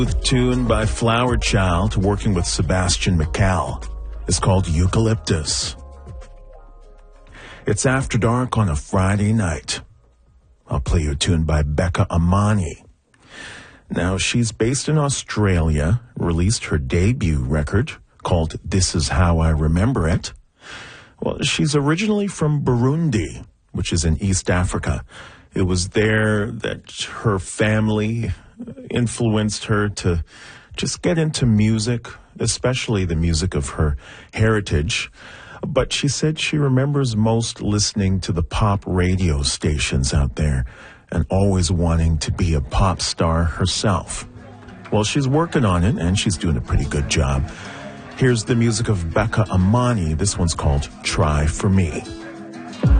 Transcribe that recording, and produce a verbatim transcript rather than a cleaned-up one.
Tune by Flower Child, working with Sebastian McCall, is called Eucalyptus. It's after dark on a Friday night. I'll play you a tune by Becca Amani. Now, she's based in Australia, released her debut record called This Is How I Remember It. Well, she's originally from Burundi, which is in East Africa. It was there that her family influenced her to just get into music, especially the music of her heritage. But she said she remembers most listening to the pop radio stations out there and always wanting to be a pop star herself. Well, she's working on it, and she's doing a pretty good job. Here's the music of Becca Amani. This one's called Try For Me.